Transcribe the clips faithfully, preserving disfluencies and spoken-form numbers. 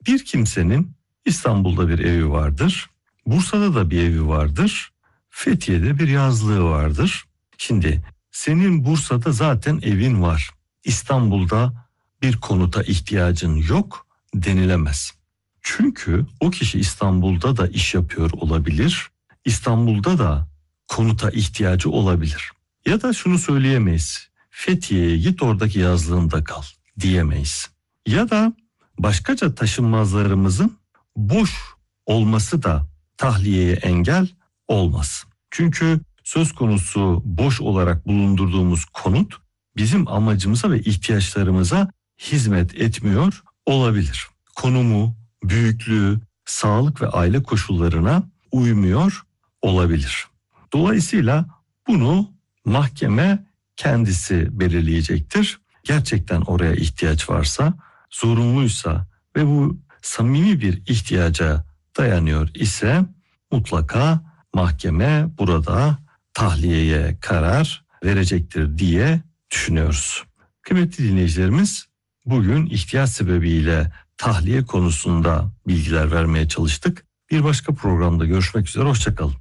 Bir kimsenin İstanbul'da bir evi vardır, Bursa'da da bir evi vardır, Fethiye'de bir yazlığı vardır. Şimdi senin Bursa'da zaten evin var, İstanbul'da bir konuta ihtiyacın yok denilemez. Çünkü o kişi İstanbul'da da iş yapıyor olabilir, İstanbul'da da konuta ihtiyacı olabilir. Ya da şunu söyleyemeyiz, Fethiye'ye git oradaki yazlığında kal diyemeyiz. Ya da başkaca taşınmazlarımızın boş olması da tahliyeye engel olmaz. Çünkü söz konusu boş olarak bulundurduğumuz konut bizim amacımıza ve ihtiyaçlarımıza hizmet etmiyor olabilir. Konumu, büyüklüğü, sağlık ve aile koşullarına uymuyor olabilir. Dolayısıyla bunu mahkeme kendisi belirleyecektir. Gerçekten oraya ihtiyaç varsa, zorunluysa ve bu samimi bir ihtiyaca dayanıyor ise mutlaka mahkeme burada tahliyeye karar verecektir diye düşünüyoruz. Kıymetli dinleyicilerimiz, bugün ihtiyaç sebebiyle tahliye konusunda bilgiler vermeye çalıştık. Bir başka programda görüşmek üzere, hoşça kalın.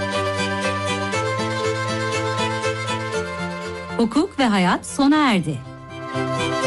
Hukuk ve hayat sona erdi.